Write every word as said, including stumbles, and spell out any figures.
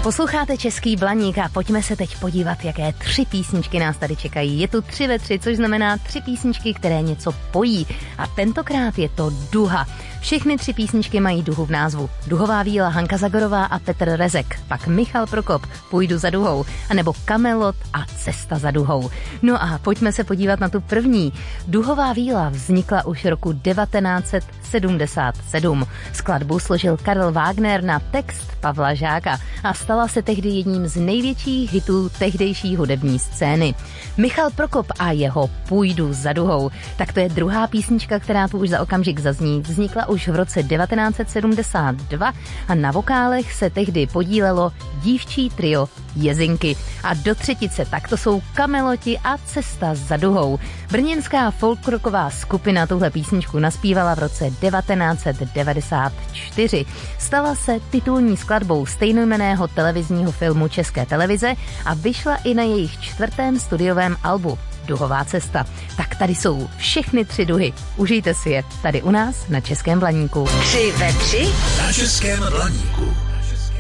Posloucháte Český Blaník a pojďme se teď podívat, jaké tři písničky nás tady čekají. Je tu tři ve tři, což znamená tři písničky, které něco pojí. A tentokrát je to duha. Všechny tři písničky mají duhu v názvu. Duhová víla Hanka Zagorová a Petr Rezek, pak Michal Prokop, Půjdu za duhou, anebo Kamelot a Cesta za duhou. No a pojďme se podívat na tu první. Duhová víla vznikla už roku devatenáct set sedmdesát sedm. Skladbu složil Karel Wagner na text Pavla Žáka a stala se tehdy jedním z největších hitů tehdejší hudební scény. Michal Prokop a jeho Půjdu za duhou. Tak to je druhá písnička, která tu už za okamžik zazní. Vznikla už v roce devatenáct set sedmdesát dva a na vokálech se tehdy podílelo dívčí trio Jezinky. A do třetice tak to jsou Kameloti a Cesta za duhou. Brněnská folkrocková skupina tuhle písničku naspívala v roce devatenáct set devadesát čtyři. Stala se titulní skladbou stejnojmenného televizního filmu České televize a vyšla i na jejich čtvrtém studiovém albu Duhová cesta. Tak tady jsou všechny tři duhy. Užijte si je tady u nás na Českém Blaníku. Tři ve tři na Českém Blaníku.